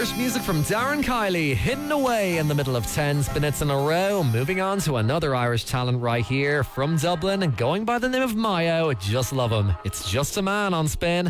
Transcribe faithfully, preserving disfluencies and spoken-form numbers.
Irish music from Darren Kiley, hidden away in the middle of ten minutes in a row. Moving on to another Irish talent right here from Dublin, going by the name of Mayo. Just love him. It's Just a Man on Spin.